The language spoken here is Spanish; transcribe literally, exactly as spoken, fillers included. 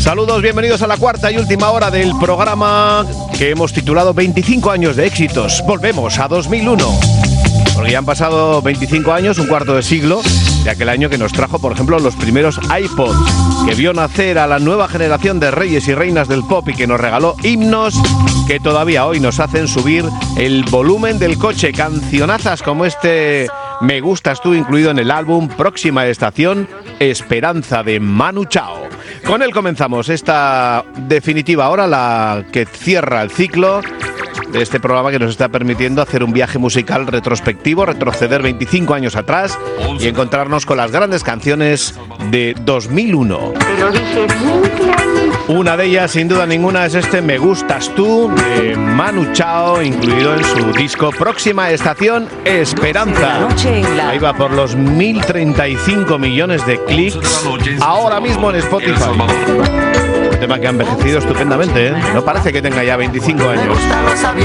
Saludos, bienvenidos a la cuarta y última hora del programa que hemos titulado veinticinco años de éxitos. Volvemos a dos mil uno. Porque ya han pasado veinticinco años, un cuarto de siglo, de aquel año que nos trajo, por ejemplo, los primeros iPods, que vio nacer a la nueva generación de reyes y reinas del pop y que nos regaló himnos que todavía hoy nos hacen subir el volumen del coche. Cancionazas como este Me Gustas Tú, incluido en el álbum Próxima Estación, Esperanza, de Manu Chao. Con él comenzamos esta definitiva hora, la que cierra el ciclo de este programa que nos está permitiendo hacer un viaje musical retrospectivo, retroceder veinticinco años atrás y encontrarnos con las grandes canciones de dos mil uno. Una de ellas, sin duda ninguna, es este Me Gustas Tú, de Manu Chao, incluido en su disco Próxima Estación, Esperanza. Ahí va por los mil treinta y cinco millones de clics ahora mismo en Spotify. Un tema que ha envejecido estupendamente, ¿eh? No parece que tenga ya veinticinco años.